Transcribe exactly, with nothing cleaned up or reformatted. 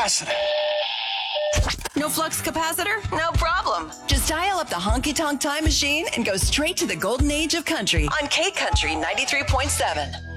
capacitor. No flux capacitor? No problem. Just dial up the Honky Tonk Time Machine and go straight to the golden age of country on K Country ninety-three point seven.